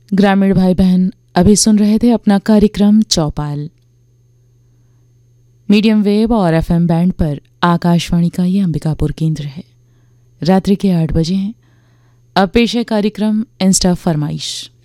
ग्रामीण भाई बहन अभी सुन रहे थे अपना कार्यक्रम चौपाल मीडियम वेव और एफएम बैंड पर आकाशवाणी का ये अंबिकापुर केंद्र है। रात्रि के 8 बजे हैं। अब पेश है कार्यक्रम इंस्टा फरमाइश।